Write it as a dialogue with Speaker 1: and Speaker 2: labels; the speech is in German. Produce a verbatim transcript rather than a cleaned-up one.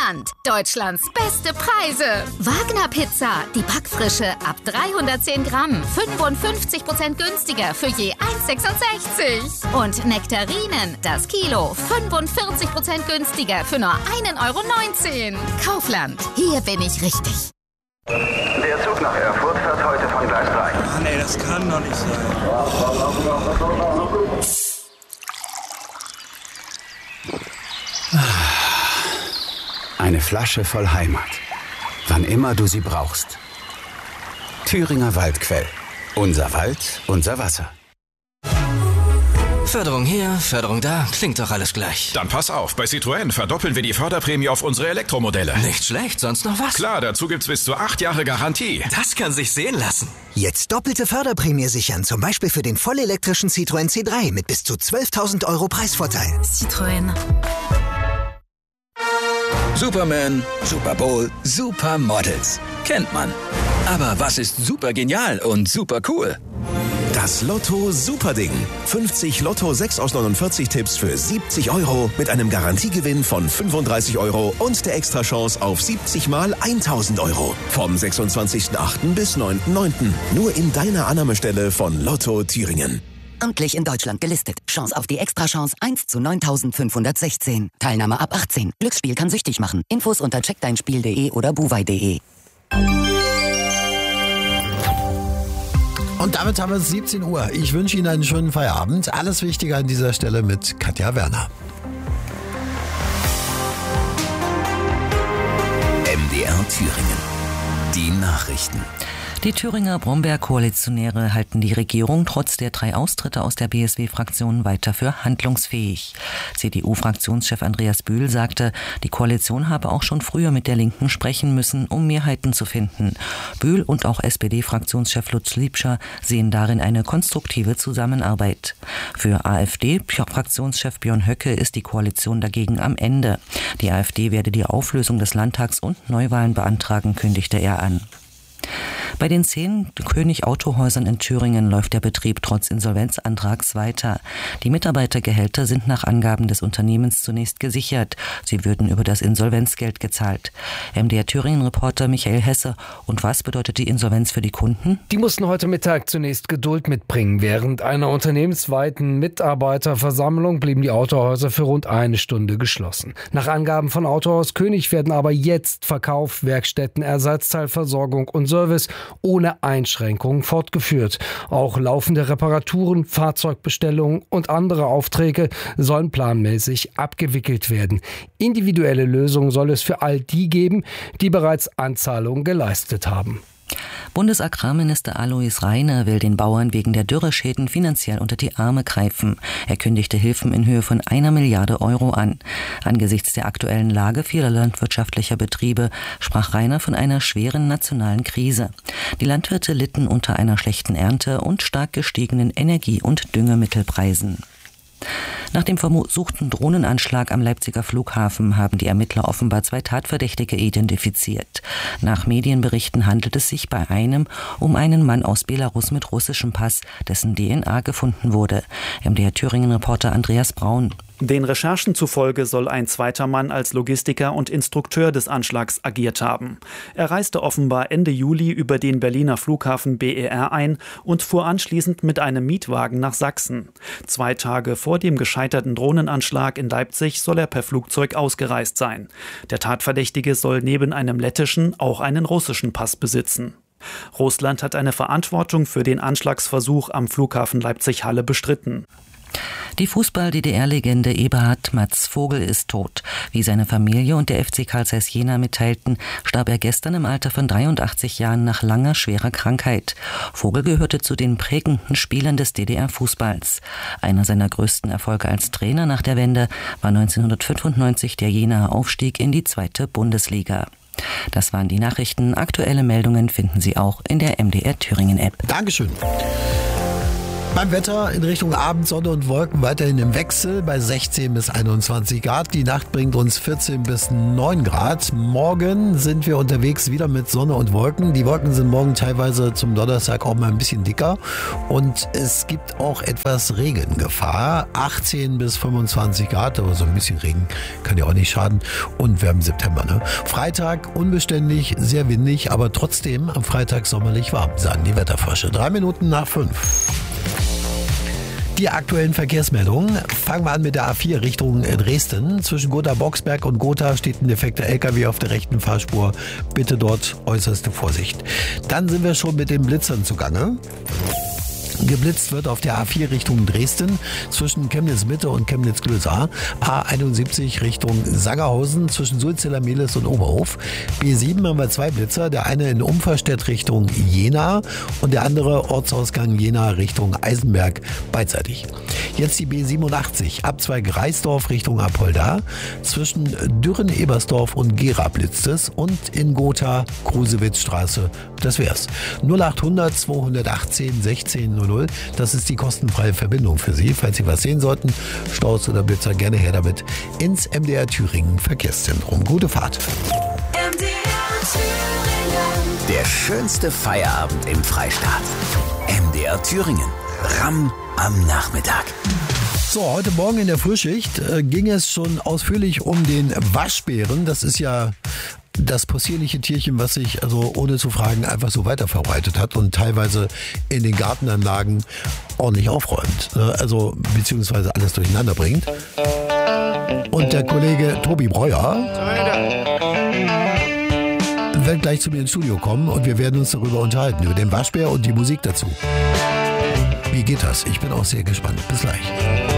Speaker 1: Kaufland. Deutschlands beste Preise. Wagner Pizza, die Backfrische ab dreihundertzehn Gramm. fünfundfünfzig Prozent günstiger für je eins Komma sechsundsechzig. Und Nektarinen, das Kilo, fünfundvierzig Prozent günstiger für nur ein Euro neunzehn. Kaufland, hier bin ich richtig.
Speaker 2: Der Zug nach Erfurt fährt heute von Gleis drei.
Speaker 3: Ach nee, das kann doch nicht sein.
Speaker 4: Eine Flasche voll Heimat. Wann immer du sie brauchst. Thüringer Waldquell. Unser Wald, unser Wasser.
Speaker 5: Förderung hier, Förderung da, klingt doch alles gleich.
Speaker 6: Dann pass auf, bei Citroën verdoppeln wir die Förderprämie auf unsere Elektromodelle.
Speaker 5: Nicht schlecht, sonst noch was?
Speaker 6: Klar, dazu gibt's bis zu acht Jahre Garantie.
Speaker 5: Das kann sich sehen lassen.
Speaker 7: Jetzt doppelte Förderprämie sichern, zum Beispiel für den vollelektrischen Citroën C drei mit bis zu zwölftausend Euro Preisvorteil.
Speaker 1: Citroën.
Speaker 8: Superman, Super Bowl, Supermodels. Kennt man. Aber was ist super genial und super cool?
Speaker 9: Das Lotto Superding. fünfzig Lotto sechs aus neunundvierzig Tipps für siebzig Euro mit einem Garantiegewinn von fünfunddreißig Euro und der Extrachance auf siebzig mal tausend Euro. Vom sechsundzwanzigsten achten bis neunten neunten Nur in deiner Annahmestelle von Lotto Thüringen.
Speaker 10: Amtlich in Deutschland gelistet. Chance auf die Extrachance eins zu neuntausendfünfhundertsechzehn. Teilnahme ab achtzehn. Glücksspiel kann süchtig machen. Infos unter check dein spiel punkt de oder buwei punkt de.
Speaker 11: Und damit haben wir es siebzehn Uhr. Ich wünsche Ihnen einen schönen Feierabend. Alles Wichtige an dieser Stelle mit Katja Werner.
Speaker 9: M D R Thüringen. Die Nachrichten.
Speaker 12: Die Thüringer Brombeer-Koalitionäre halten die Regierung trotz der drei Austritte aus der B S W-Fraktion weiter für handlungsfähig. C D U-Fraktionschef Andreas Bühl sagte, die Koalition habe auch schon früher mit der Linken sprechen müssen, um Mehrheiten zu finden. Bühl und auch S P D-Fraktionschef Lutz Liebscher sehen darin eine konstruktive Zusammenarbeit. Für AfD-Fraktionschef Björn Höcke ist die Koalition dagegen am Ende. Die AfD werde die Auflösung des Landtags und Neuwahlen beantragen, kündigte er an. Bei den zehn König-Autohäusern in Thüringen läuft der Betrieb trotz Insolvenzantrags weiter. Die Mitarbeitergehälter sind nach Angaben des Unternehmens zunächst gesichert. Sie würden über das Insolvenzgeld gezahlt. M D R Thüringen-Reporter Michael Hesse. Und was bedeutet die Insolvenz für die Kunden?
Speaker 13: Die mussten heute Mittag zunächst Geduld mitbringen. Während einer unternehmensweiten Mitarbeiterversammlung blieben die Autohäuser für rund eine Stunde geschlossen. Nach Angaben von Autohaus König werden aber jetzt Verkauf, Werkstätten, Ersatzteilversorgung und Service ohne Einschränkungen fortgeführt. Auch laufende Reparaturen, Fahrzeugbestellungen und andere Aufträge sollen planmäßig abgewickelt werden. Individuelle Lösungen soll es für all die geben, die bereits Anzahlungen geleistet haben.
Speaker 12: Bundesagrarminister Alois Rainer will den Bauern wegen der Dürreschäden finanziell unter die Arme greifen. Er kündigte Hilfen in Höhe von einer Milliarde Euro an. Angesichts der aktuellen Lage vieler landwirtschaftlicher Betriebe sprach Rainer von einer schweren nationalen Krise. Die Landwirte litten unter einer schlechten Ernte und stark gestiegenen Energie- und Düngemittelpreisen. Nach dem versuchten Drohnenanschlag am Leipziger Flughafen haben die Ermittler offenbar zwei Tatverdächtige identifiziert. Nach Medienberichten handelt es sich bei einem um einen Mann aus Belarus mit russischem Pass, dessen D N A gefunden wurde. M D R Thüringen-Reporter Andreas Braun.
Speaker 14: Den Recherchen zufolge soll ein zweiter Mann als Logistiker und Instrukteur des Anschlags agiert haben. Er reiste offenbar Ende Juli über den Berliner Flughafen B E R ein und fuhr anschließend mit einem Mietwagen nach Sachsen. Zwei Tage vor dem gescheiterten Drohnenanschlag in Leipzig soll er per Flugzeug ausgereist sein. Der Tatverdächtige soll neben einem lettischen auch einen russischen Pass besitzen. Russland hat eine Verantwortung für den Anschlagsversuch am Flughafen Leipzig-Halle bestritten.
Speaker 12: Die Fußball-D D R-Legende Eberhard Matz Vogel ist tot. Wie seine Familie und der F C Carl Zeiss Jena mitteilten, starb er gestern im Alter von dreiundachtzig Jahren nach langer, schwerer Krankheit. Vogel gehörte zu den prägenden Spielern des D D R-Fußballs. Einer seiner größten Erfolge als Trainer nach der Wende war neunzehnhundertfünfundneunzig der Jenaer Aufstieg in die zweite Bundesliga. Das waren die Nachrichten. Aktuelle Meldungen finden Sie auch in der M D R Thüringen-App.
Speaker 11: Dankeschön. Beim Wetter in Richtung Abend, Sonne und Wolken weiterhin im Wechsel bei sechzehn bis einundzwanzig Grad. Die Nacht bringt uns vierzehn bis neun Grad. Morgen sind wir unterwegs wieder mit Sonne und Wolken. Die Wolken sind morgen teilweise zum Donnerstag auch mal ein bisschen dicker. Und es gibt auch etwas Regengefahr. achtzehn bis fünfundzwanzig Grad, aber so ein bisschen Regen kann ja auch nicht schaden. Und wir haben September, ne? Freitag unbeständig, sehr windig, aber trotzdem am Freitag sommerlich warm, sagen die Wetterfrösche. Drei Minuten nach fünf. Die aktuellen Verkehrsmeldungen. Fangen wir an mit der A vier Richtung Dresden. Zwischen Gotha-Boxberg und Gotha steht ein defekter L K W auf der rechten Fahrspur. Bitte dort äußerste Vorsicht. Dann sind wir schon mit den Blitzern zugange. Geblitzt wird auf der A vier Richtung Dresden zwischen Chemnitz-Mitte und Chemnitz-Glösa. A einundsiebzig Richtung Sangerhausen zwischen Sulziller-Mehlis und Oberhof. B sieben haben wir zwei Blitzer, der eine in Umferstedt Richtung Jena und der andere Ortsausgang Jena Richtung Eisenberg beidseitig. Jetzt die B siebenundachtzig, Abzweig Reisdorf Richtung Apolda. Zwischen Dürren-Ebersdorf und Gera blitzt es und in Gotha Krusewitzstraße. Das wär's. null achthundert zweihundertachtzehn sechzehn null null. Das ist die kostenfreie Verbindung für Sie. Falls Sie was sehen sollten, Staus oder Blitzer, gerne her damit ins M D R Thüringen Verkehrszentrum. Gute Fahrt.
Speaker 15: M D R Thüringen.
Speaker 4: Der schönste Feierabend im Freistaat. M D R Thüringen. Ramm am Nachmittag.
Speaker 11: So, heute Morgen in der Frühschicht äh, ging es schon ausführlich um den Waschbären. Das ist ja das possierliche Tierchen, was sich also ohne zu fragen einfach so weiter verbreitet hat und teilweise in den Gartenanlagen ordentlich aufräumt. Also beziehungsweise alles durcheinander bringt. Und der Kollege Tobi Breuer wird gleich zu mir ins Studio kommen und wir werden uns darüber unterhalten, über den Waschbär und die Musik dazu. Wie geht das? Ich bin auch sehr gespannt. Bis gleich.